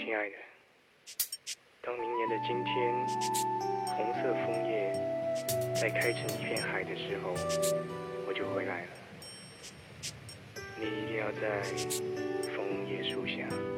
亲爱的，当明年的今天，红色枫叶再开成一片海的时候，我就回来了。你一定要在枫叶树下。